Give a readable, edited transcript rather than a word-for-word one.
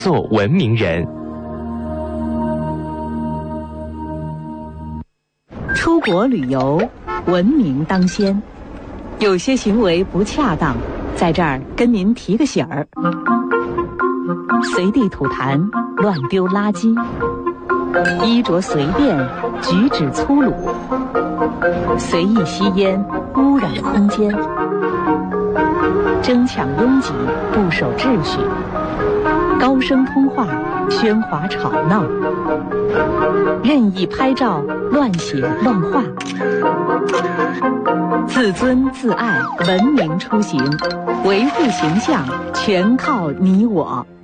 做文明人。 出国旅游，文明当先。有些行为不恰当，在这儿跟您提个醒儿：随地吐痰、乱丢垃圾，衣着随便，举止粗鲁，随意吸烟，污染空间，争抢拥挤，不守秩序，高声通话，喧哗吵闹，任意拍照，乱写乱画。自尊自爱，文明出行，维护形象全靠你我。